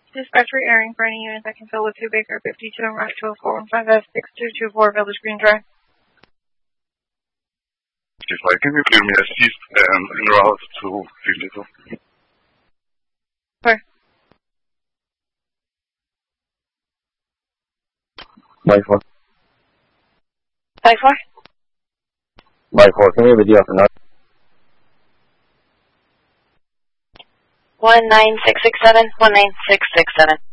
Dispatcher airing for any unit that can fill with 2 Baker 52 and Rock 20415F6224 Village Green Drive. Can you give me assist en route to 52? Where? Mike 4. 5-4? Mike 4, can we have a deal for now? 19667, 19667.